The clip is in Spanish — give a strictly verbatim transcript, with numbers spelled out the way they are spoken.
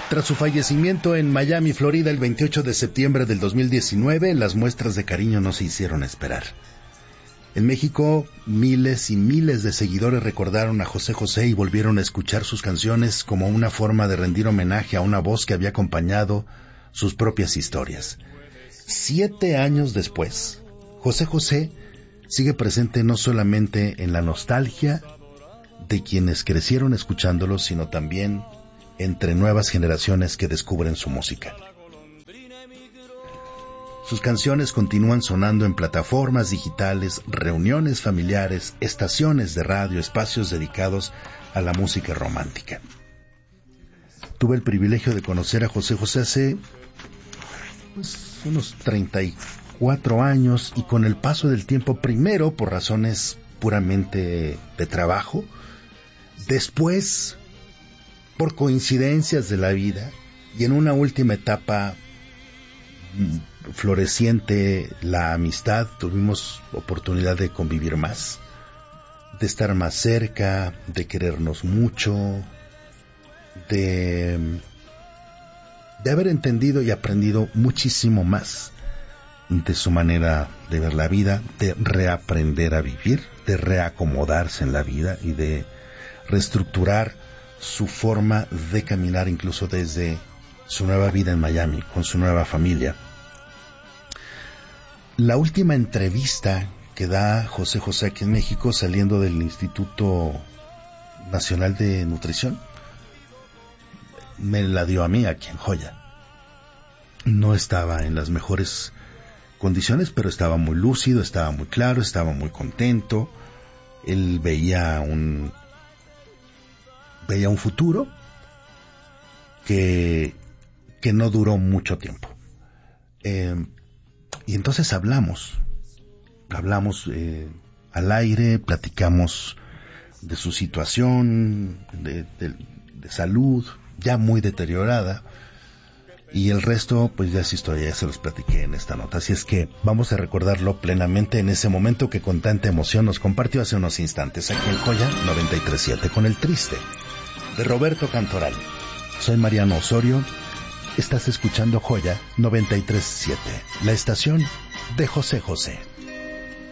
Tras su fallecimiento en Miami, Florida, el veintiocho de septiembre del dos mil diecinueve, las muestras de cariño no se hicieron esperar. En México, miles y miles de seguidores recordaron a José José y volvieron a escuchar sus canciones como una forma de rendir homenaje a una voz que había acompañado sus propias historias. Siete años después, José José sigue presente no solamente en la nostalgia de quienes crecieron escuchándolo, sino también entre nuevas generaciones que descubren su música. Sus canciones continúan sonando en plataformas digitales, reuniones familiares, estaciones de radio, espacios dedicados a la música romántica. Tuve el privilegio de conocer a José José hace pues, unos treinta y cuatro años, y con el paso del tiempo, primero por razones puramente de trabajo, después por coincidencias de la vida, y en una última etapa floreciente, la amistad. Tuvimos oportunidad de convivir más, de estar más cerca, de querernos mucho, de, de haber entendido y aprendido muchísimo más de su manera de ver la vida, de reaprender a vivir, de reacomodarse en la vida y de reestructurar su forma de caminar, incluso desde su nueva vida en Miami, con su nueva familia. La última entrevista que da José José aquí en México, saliendo del Instituto Nacional de Nutrición, me la dio a mí aquí en Joya. No estaba en las mejores condiciones, pero estaba muy lúcido, estaba muy claro, estaba muy contento. Él veía un veía un futuro que, que no duró mucho tiempo. Eh, y entonces hablamos, hablamos eh, al aire, platicamos de su situación, de, de, de salud, ya muy deteriorada, y el resto, pues ya es historia, ya se los platiqué en esta nota. Así es que vamos a recordarlo plenamente en ese momento que con tanta emoción nos compartió hace unos instantes aquí en Joya noventa y tres punto siete con El Triste, de Roberto Cantoral. Soy Mariano Osorio, estás escuchando Joya noventa y tres punto siete, la estación de José José.